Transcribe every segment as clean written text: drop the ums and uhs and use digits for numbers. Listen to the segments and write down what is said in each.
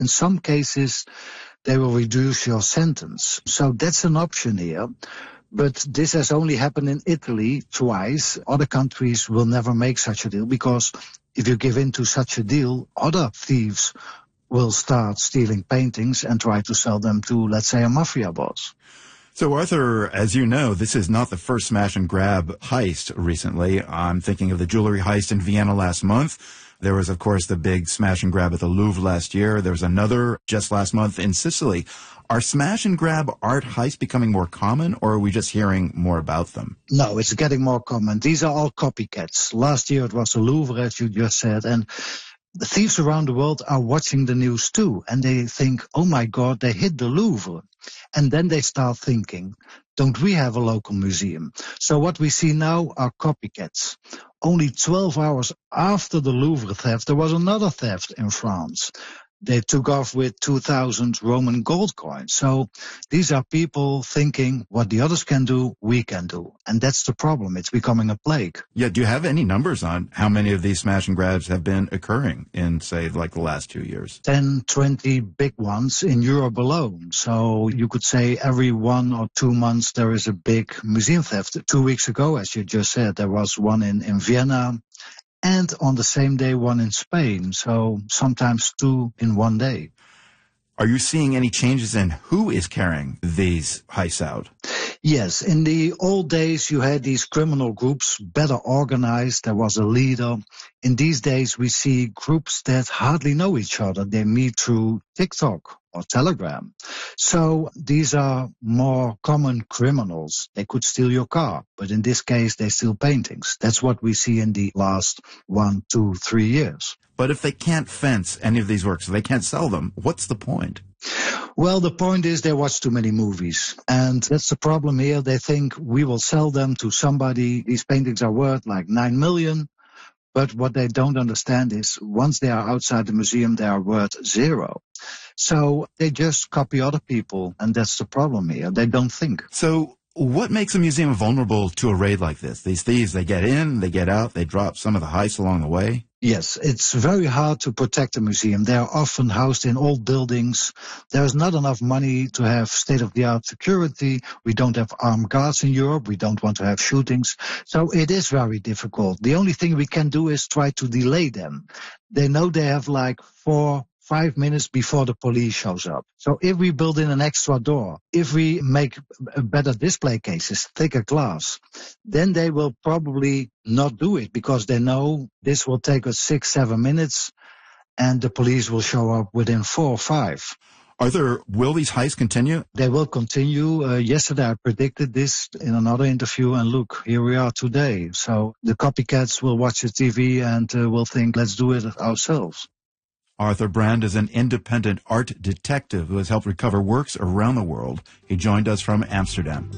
In some cases, they will reduce your sentence. So that's an option here. But this has only happened in Italy twice. Other countries will never make such a deal because if you give in to such a deal, other thieves will start stealing paintings and try to sell them to, let's say, a mafia boss. So, Arthur, as you know, this is not the first smash and grab heist recently. I'm thinking of the jewelry heist in Vienna last month. There was, of course, the big smash and grab at the Louvre last year. There was another just last month in Sicily. Are smash and grab art heists becoming more common, or are we just hearing more about them? No, it's getting more common. These are all copycats. Last year it was the Louvre, as you just said, and the thieves around the world are watching the news too, and they think, oh my God, they hit the Louvre. And then they start thinking, don't we have a local museum? So what we see now are copycats. Only 12 hours after the Louvre theft, there was another theft in France. They took off with 2,000 Roman gold coins. So these are people thinking what the others can do, we can do. And that's the problem. It's becoming a plague. Yeah, do you have any numbers on how many of these smash and grabs have been occurring in, say, like the last 2 years? 10, 20 big ones in Europe alone. So you could say every 1 or 2 months there is a big museum theft. 2 weeks ago, as you just said, there was one in Vienna. And on the same day, one in Spain. So sometimes 2 in 1 day. Are you seeing any changes in who is carrying these heists out? Yes. In the old days, you had these criminal groups better organized. There was a leader. In these days, we see groups that hardly know each other. They meet through TikTok or Telegram. So these are more common criminals. They could steal your car, but in this case, they steal paintings. That's what we see in the last 1, 2, 3 years. But if they can't fence any of these works, they can't sell them, what's the point? Well, the point is they watch too many movies. And that's the problem here. They think we will sell them to somebody. These paintings are worth like 9 million. But what they don't understand is once they are outside the museum, they are worth 0. So they just copy other people. And that's the problem here. They don't think. So what makes a museum vulnerable to a raid like this? These thieves, they get in, they get out, they drop some of the heists along the way? Yes, it's very hard to protect a museum. They are often housed in old buildings. There is not enough money to have state-of-the-art security. We don't have armed guards in Europe. We don't want to have shootings. So it is very difficult. The only thing we can do is try to delay them. They know they have like 4-5 minutes before the police shows up. So if we build in an extra door, if we make better display cases, thicker glass, then they will probably not do it because they know this will take us 6-7 minutes and the police will show up within 4 or 5. Arthur, will these heists continue? They will continue. Yesterday I predicted this in another interview and look, here we are today. So the copycats will watch the TV and will think, let's do it ourselves. Arthur Brand is an independent art detective who has helped recover works around the world. He joined us from Amsterdam.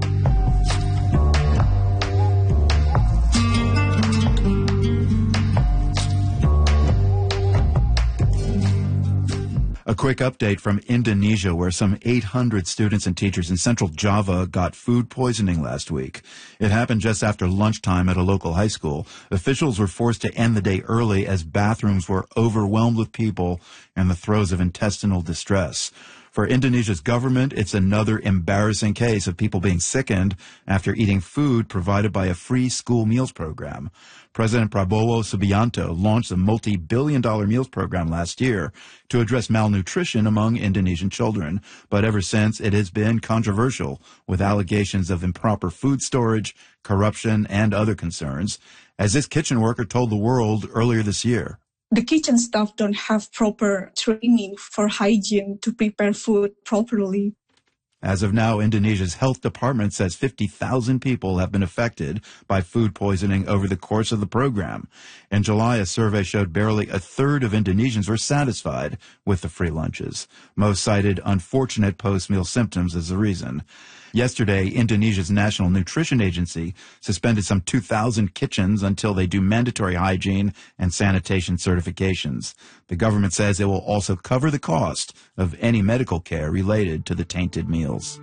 A quick update from Indonesia, where some 800 students and teachers in central Java got food poisoning last week. It happened just after lunchtime at a local high school. Officials were forced to end the day early as bathrooms were overwhelmed with people in the throes of intestinal distress. For Indonesia's government, it's another embarrassing case of people being sickened after eating food provided by a free school meals program. President Prabowo Subianto launched a multi-billion-dollar meals program last year to address malnutrition among Indonesian children. But ever since, it has been controversial, with allegations of improper food storage, corruption, and other concerns, as this kitchen worker told the world earlier this year. The kitchen staff don't have proper training for hygiene to prepare food properly. As of now, Indonesia's health department says 50,000 people have been affected by food poisoning over the course of the program. In July, a survey showed barely a third of Indonesians were satisfied with the free lunches. Most cited unfortunate post-meal symptoms as the reason. Yesterday, Indonesia's National Nutrition Agency suspended some 2,000 kitchens until they do mandatory hygiene and sanitation certifications. The government says it will also cover the cost of any medical care related to the tainted meals.